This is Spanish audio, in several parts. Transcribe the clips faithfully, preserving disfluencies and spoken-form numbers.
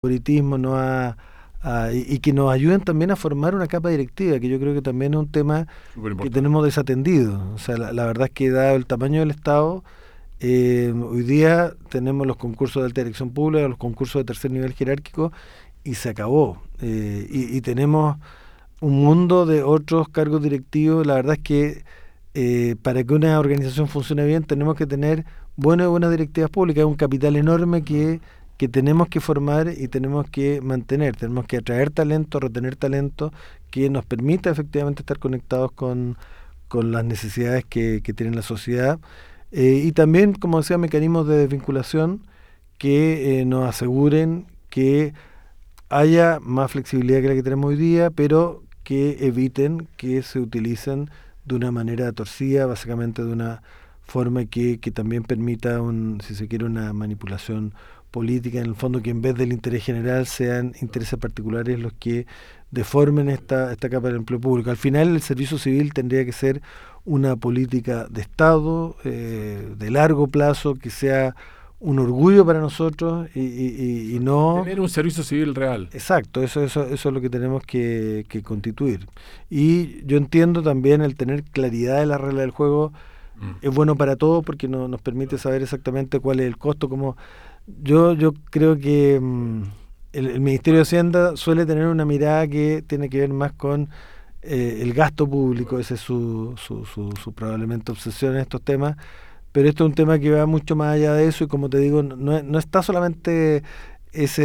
algoritmo no ha, a, y, y que nos ayuden también a formar una capa directiva, que yo creo que también es un tema que tenemos desatendido. O sea, la, la verdad es que dado el tamaño del Estado, eh, hoy día tenemos los concursos de alta dirección pública, los concursos de tercer nivel jerárquico, y se acabó. Eh, y, y tenemos un mundo de otros cargos directivos. La verdad es que eh, para que una organización funcione bien tenemos que tener buenas y buenas directivas públicas, es un capital enorme que que tenemos que formar y tenemos que mantener, tenemos que atraer talento, retener talento que nos permita efectivamente estar conectados con, con las necesidades que, que tiene la sociedad, eh, y también, como decía, mecanismos de desvinculación que eh, nos aseguren que haya más flexibilidad que la que tenemos hoy día, pero que eviten que se utilicen de una manera torcida, básicamente de una forma que, que también permita, un, si se quiere, una manipulación política, en el fondo, que en vez del interés general sean intereses particulares los que deformen esta, esta capa del empleo público. Al final el servicio civil tendría que ser una política de Estado, eh, de largo plazo, que sea un orgullo para nosotros y, y, y no... Tener un servicio civil real. Exacto, eso, eso, eso es lo que tenemos que, que constituir. Y yo entiendo también el tener claridad de la regla del juego mm. es bueno para todos, porque no, nos permite saber exactamente cuál es el costo, cómo... Yo yo creo que mmm, el, el Ministerio de Hacienda suele tener una mirada que tiene que ver más con eh, el gasto público, ese es su, su, su, su probablemente obsesión en estos temas, pero esto es un tema que va mucho más allá de eso y, como te digo, no, no está solamente ese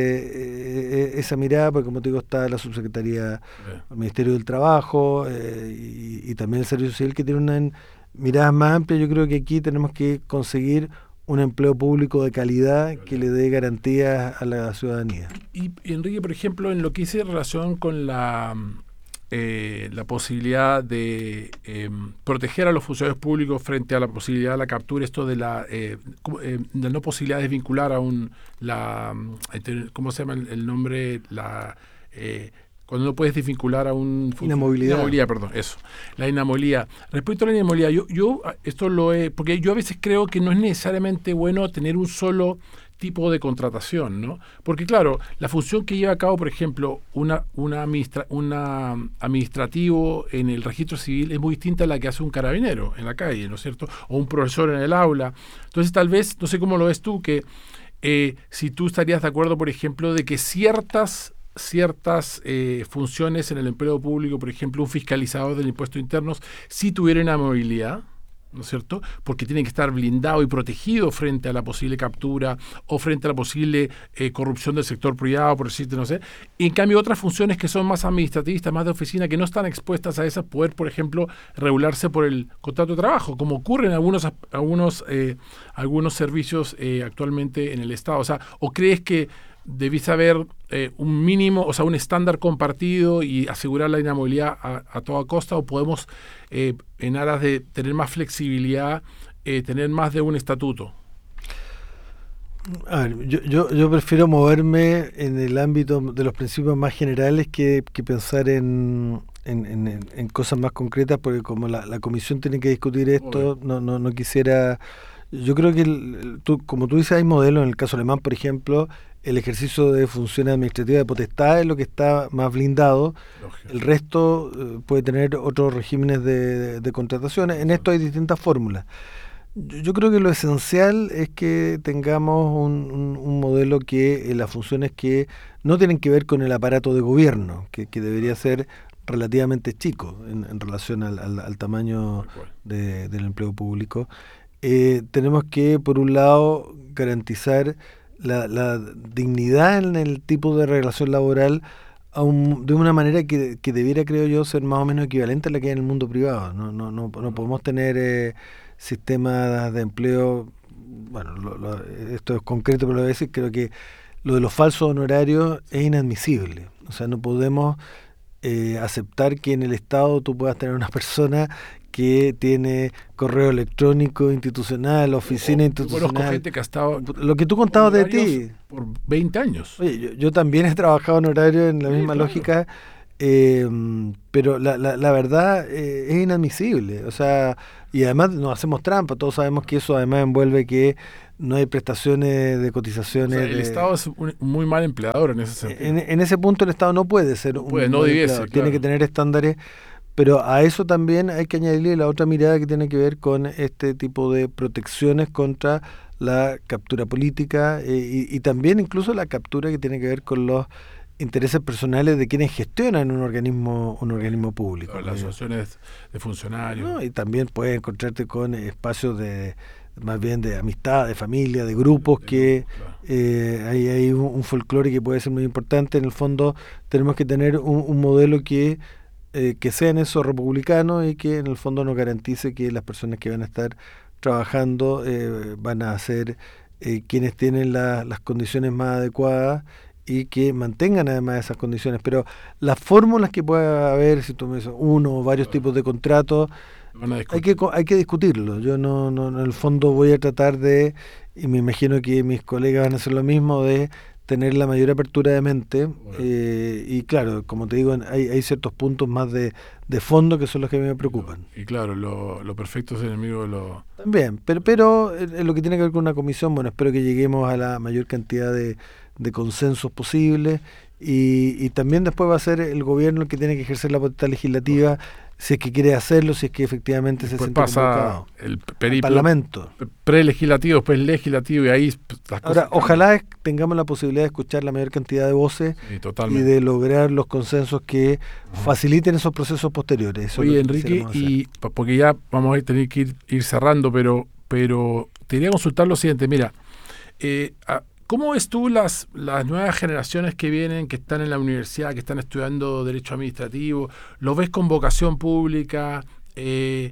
eh, esa mirada, porque, como te digo, está la Subsecretaría, el Ministerio del Trabajo eh, y, y también el Servicio Civil, que tiene una mirada más amplia. Yo creo que aquí tenemos que conseguir un empleo público de calidad que le dé garantías a la ciudadanía. Y, y Enrique, por ejemplo, en lo que hice relación con la eh, la posibilidad de eh, proteger a los funcionarios públicos frente a la posibilidad de la captura, esto de la eh, eh, de no posibilidad de vincular a un la ¿cómo se llama el, el nombre? La eh, cuando no puedes desvincular a un... Inamovilidad. Inamovilidad, perdón, eso. La inamovilidad. Respecto a la inamovilidad, yo, yo esto lo he... Porque yo a veces creo que no es necesariamente bueno tener un solo tipo de contratación, ¿no? Porque, claro, la función que lleva a cabo, por ejemplo, una, una, administra, una administrativo en el registro civil es muy distinta a la que hace un carabinero en la calle, ¿no es cierto? O un profesor en el aula. Entonces, tal vez, no sé cómo lo ves tú, que eh, si tú estarías de acuerdo, por ejemplo, de que ciertas... ciertas eh, funciones en el empleo público, por ejemplo, un fiscalizador del impuesto internos, si tuviera una movilidad, ¿no es cierto? Porque tiene que estar blindado y protegido frente a la posible captura o frente a la posible eh, corrupción del sector privado, por decirte, no sé. Y, en cambio, otras funciones que son más administrativistas, más de oficina, que no están expuestas a esas, poder, por ejemplo, regularse por el contrato de trabajo, como ocurre en algunos, algunos, eh, algunos servicios eh, actualmente en el Estado. O sea, ¿o crees que debís haber eh, un mínimo, o sea, un estándar compartido y asegurar la inamovilidad a, a toda costa, o podemos, eh, en aras de tener más flexibilidad, eh, tener más de un estatuto? A ver, yo, yo, yo prefiero moverme en el ámbito de los principios más generales que, que pensar en, en, en, en cosas más concretas, porque como la, la comisión tiene que discutir esto, no, no, no quisiera... Yo creo que, el, tú, como tú dices, hay modelos. En el caso alemán, por ejemplo, el ejercicio de funciones administrativas de potestad es lo que está más blindado. Lógico. El resto eh, puede tener otros regímenes de, de, de contrataciones. En esto hay distintas fórmulas. Yo, yo creo que lo esencial es que tengamos un, un, un modelo que eh, las funciones que no tienen que ver con el aparato de gobierno, que, que debería ser relativamente chico en, en relación al, al, al tamaño de, del empleo público. Eh, tenemos que, por un lado, garantizar la, la dignidad en el tipo de relación laboral a un, de una manera que, que debiera, creo yo, ser más o menos equivalente a la que hay en el mundo privado. No, no, no, no podemos tener eh, sistemas de empleo, bueno, lo, lo, esto es concreto, pero lo voy a decir, creo que lo de los falsos honorarios es inadmisible. O sea, no podemos eh, aceptar que en el Estado tú puedas tener una persona que tiene correo electrónico institucional, oficina o, institucional. Conozco gente que ha estado... Lo que tú contabas de ti. Por veinte años. Oye, yo, yo también he trabajado en horario en la sí, misma claro. lógica, Eh, pero la, la, la verdad eh, es inadmisible, o sea, y además nos hacemos trampa, todos sabemos que eso además envuelve que no hay prestaciones de cotizaciones. O sea, el de, Estado es un muy mal empleador en ese sentido. En, en ese punto el Estado no puede ser no puede, un no buen debiese, empleador, claro. Tiene que tener estándares, pero a eso también hay que añadirle la otra mirada que tiene que ver con este tipo de protecciones contra la captura política eh, y, y también incluso la captura que tiene que ver con los intereses personales de quienes gestionan un organismo un organismo público. Las asociaciones de funcionarios. ¿No? Y también puedes encontrarte con espacios de más bien de amistad, de familia, de grupos de que grupo, claro. eh, hay, hay un, un folclore que puede ser muy importante. En el fondo tenemos que tener un, un modelo que, eh, que sea en eso republicano y que en el fondo nos garantice que las personas que van a estar trabajando eh, van a ser eh, quienes tienen la, las condiciones más adecuadas y que mantengan además esas condiciones. Pero las fórmulas que pueda haber, si tú me dices uno o varios tipos de contratos, hay que hay que discutirlo. Yo no, no en el fondo voy a tratar de, y me imagino que mis colegas van a hacer lo mismo, de tener la mayor apertura de mente. Bueno. Eh, y claro, como te digo, hay, hay ciertos puntos más de, de fondo que son los que a mí me preocupan. Y, y claro, lo, lo perfecto es enemigo de lo... También, pero, pero en lo que tiene que ver con una comisión, bueno, espero que lleguemos a la mayor cantidad de de consensos posibles y, y también después va a ser el gobierno el que tiene que ejercer la potestad legislativa si es que quiere hacerlo, si es que efectivamente se siente pasa el periplo Parlamento prelegislativo, después legislativo y ahí las ahora cosas ojalá cambian. Tengamos la posibilidad de escuchar la mayor cantidad de voces sí, y de lograr los consensos que uh-huh. faciliten esos procesos posteriores. Eso Oye, Enrique, y porque ya vamos a tener que ir, ir cerrando, pero pero te quería consultar lo siguiente, mira, eh, a, ¿cómo ves tú las, las nuevas generaciones que vienen, que están en la universidad, que están estudiando Derecho Administrativo? ¿Los ves con vocación pública? Eh,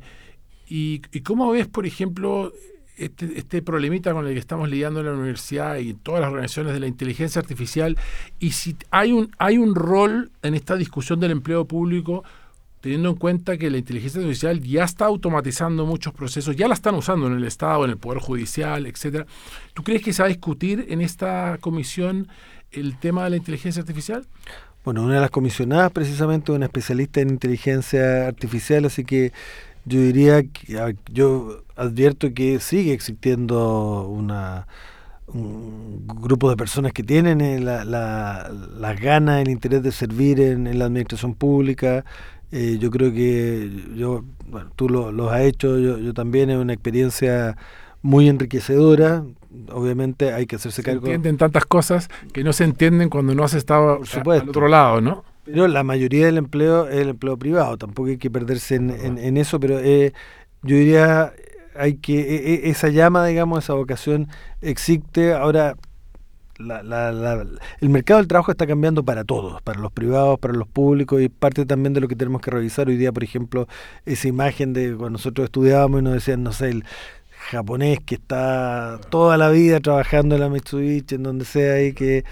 y, ¿Y cómo ves, por ejemplo, este, este problemita con el que estamos lidiando en la universidad y en todas las organizaciones de la inteligencia artificial? Y si hay un, hay un rol en esta discusión del empleo público, teniendo en cuenta que la inteligencia artificial ya está automatizando muchos procesos, ya la están usando en el Estado, en el Poder Judicial, etcétera. ¿Tú crees que se va a discutir en esta comisión el tema de la inteligencia artificial? Bueno, una de las comisionadas precisamente es una especialista en inteligencia artificial, así que yo diría que yo advierto que sigue existiendo una un grupo de personas que tienen la, la, las ganas, el interés de servir en, en la administración pública. Eh, yo creo que yo, bueno, tú lo, lo has hecho, yo, yo también, es una experiencia muy enriquecedora. Obviamente hay que hacerse se cargo. Se entienden tantas cosas que no se entienden cuando no has estado Por supuesto. al otro lado, ¿no? Pero la mayoría del empleo es el empleo privado, tampoco hay que perderse en, en, en eso, pero eh, yo diría, hay que eh, esa llama, digamos, esa vocación existe. Ahora, La, la, la, el mercado del trabajo está cambiando para todos, para los privados, para los públicos, y parte también de lo que tenemos que revisar hoy día, por ejemplo, esa imagen de cuando nosotros estudiábamos y nos decían, no sé, el japonés que está toda la vida trabajando en la Mitsubishi, en donde sea, y que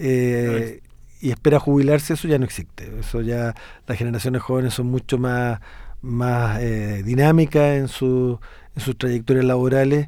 eh, y espera jubilarse, eso ya no existe. Eso ya, las generaciones jóvenes son mucho más, más eh, dinámicas en, su, en sus trayectorias laborales,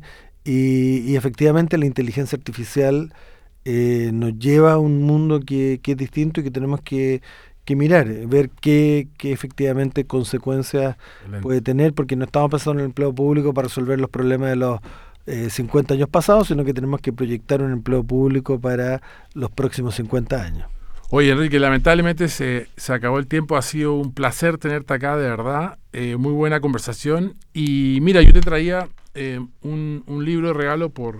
y, y efectivamente la inteligencia artificial Eh, nos lleva a un mundo que, que es distinto y que tenemos que, que mirar, ver qué, qué efectivamente consecuencias Excelente. puede tener, porque no estamos pensando en el empleo público para resolver los problemas de los eh, cincuenta años pasados, sino que tenemos que proyectar un empleo público para los próximos cincuenta años. Oye, Enrique, lamentablemente se, se acabó el tiempo, ha sido un placer tenerte acá, de verdad, eh, muy buena conversación, y mira, yo te traía eh, un, un libro de regalo por...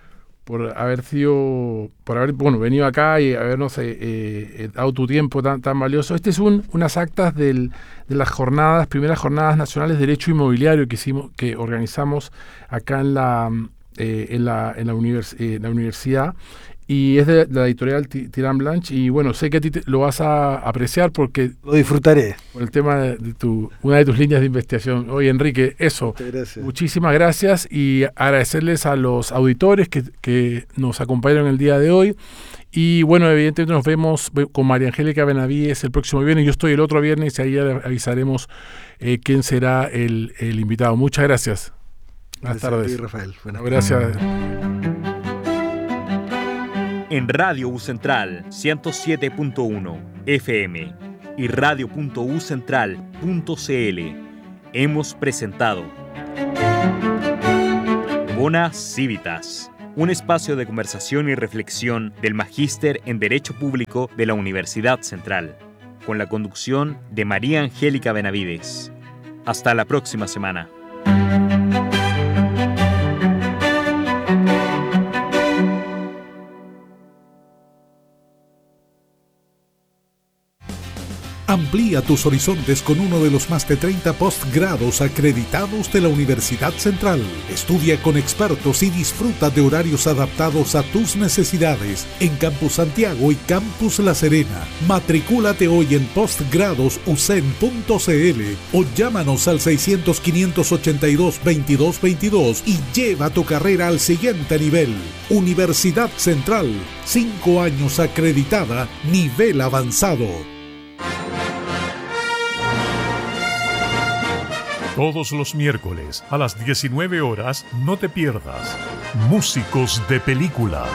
por haber sido, por haber bueno venido acá y habernos eh, eh, dado tu tiempo tan, tan valioso. Este es un, unas actas del, de las jornadas, primeras jornadas nacionales de derecho inmobiliario que hicimos, que organizamos acá en la eh, en la en la, univers, eh, la universidad, y es de, de la editorial Tirán Blanche, y bueno, sé que a ti te, lo vas a apreciar porque lo disfrutaré por el tema de, de tu una de tus líneas de investigación. Oye, Enrique, eso, muchísimas gracias, y agradecerles a los auditores que, que nos acompañaron el día de hoy, y bueno, evidentemente nos vemos con María Angélica Benavides el próximo viernes. Yo estoy el otro viernes y ahí avisaremos eh, quién será el, el invitado. Muchas gracias. Buenas gracias tardes. a ti, Rafael. Buenas gracias. En Radio U Central ciento siete punto uno F M. y radio punto u central punto c l hemos presentado Bona Civitas, un espacio de conversación y reflexión del Magíster en Derecho Público de la Universidad Central, con la conducción de María Angélica Benavides. Hasta la próxima semana. Amplía tus horizontes con uno de los más de treinta postgrados acreditados de la Universidad Central. Estudia con expertos y disfruta de horarios adaptados a tus necesidades en Campus Santiago y Campus La Serena. Matricúlate hoy en postgrados u c e n punto c l o llámanos al seiscientos, quinientos ochenta y dos, veintidós veintidós y lleva tu carrera al siguiente nivel. Universidad Central, cinco años acreditada, nivel avanzado. Todos los miércoles a las diecinueve horas, no te pierdas Músicos de Película.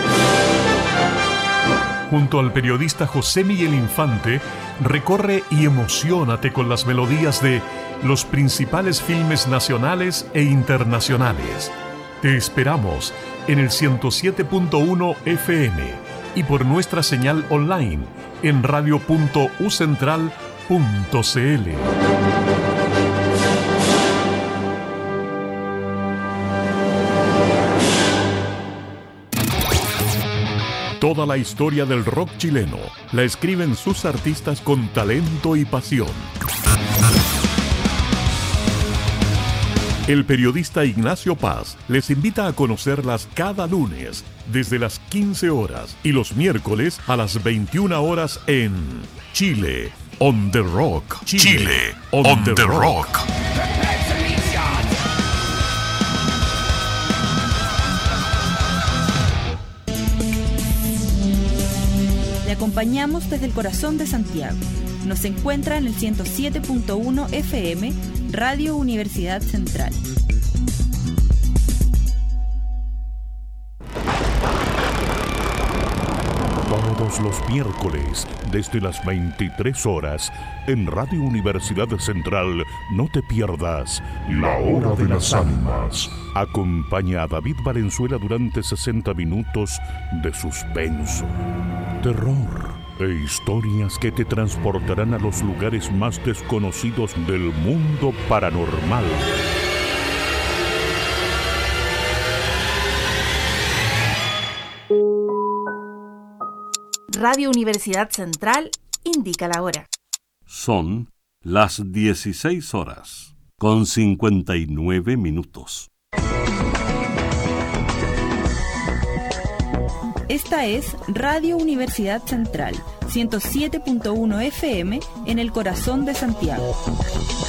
Junto al periodista José Miguel Infante, recorre y emociónate con las melodías de los principales filmes nacionales e internacionales. Te esperamos en el ciento siete punto uno F M y por nuestra señal online en radio punto u central punto c l. Toda la historia del rock chileno la escriben sus artistas con talento y pasión. El periodista Ignacio Paz les invita a conocerlas cada lunes desde las quince horas y los miércoles a las veintiuna horas en Chile on the Rock. Chile, Chile on, on the, the rock. rock. Le acompañamos desde el corazón de Santiago. Nos encuentra en el ciento siete punto uno F M, Radio Universidad Central. Todos los miércoles, desde las veintitrés horas, en Radio Universidad Central, no te pierdas La Hora de las Ánimas. Acompaña a David Valenzuela durante sesenta minutos de suspenso, terror e historias que te transportarán a los lugares más desconocidos del mundo paranormal. Radio Universidad Central indica la hora. Son las dieciséis horas con cincuenta y nueve minutos. Esta es Radio Universidad Central, ciento siete punto uno F M en el corazón de Santiago.